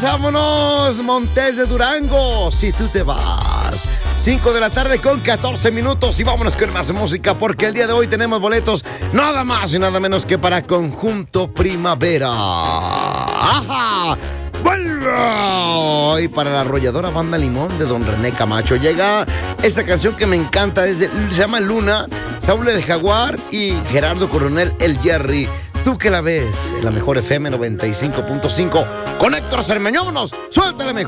vámonos, Montes de Durango, si tú te vas. 5 de la tarde con 14 minutos y vámonos con más música porque el día de hoy tenemos boletos nada más y nada menos que para Conjunto Primavera. ¡Ajá! ¡Vuelvo! Y para la arrolladora Banda Limón de Don René Camacho llega esa canción que me encanta, se llama Luna, Saúl de Jaguar y Gerardo Coronel, el Jerry. Tú que la ves, la mejor FM 95.5 con Héctor Cermeño, vámonos, suéltale mejor.